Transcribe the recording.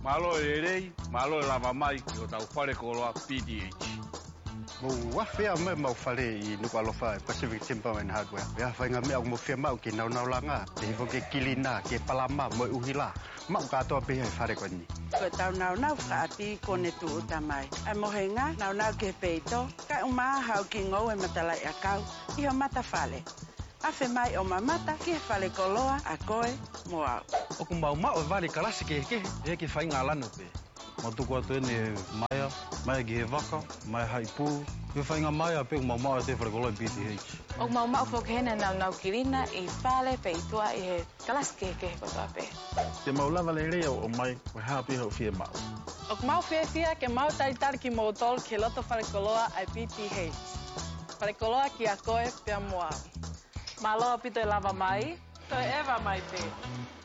Malo e rei, malo e lava mai ki o tau whare koloa PDH. Wa fea me mau whare I nuku alofa Pacific Timber and Hardware. Ia whainga mea o mo fea mau ki nau langa. Te hifo ke kilina, ke palama, mo uhila. Mau katoa pehe whare koni. Ko tau nau whaati kone tu utamai. Ai mohenga, nau ke peito. Kai uma hau ki ngou e matalai a kau. Iho mata whale. Afe mai o mamata ki whale koloa a koe mo au. O ku mau e wale karasi ke ke whainga lano pe. Ma tuku atu ene maia ki he waka, maia hai pū. He whainga maia pe mau te whare koloa PTH. O mau whokehena nau kirina I whale pe itua I he karasi ke kotoa pe. Te mau lava le rea o mai, o hapi hau fia mau. O mau fia ke mau taritari ki mau tol ke loto whare koloa ai PTH. Whare koloa ki a koe pia moa. Malo pito e lava mai, to e eva mai pe.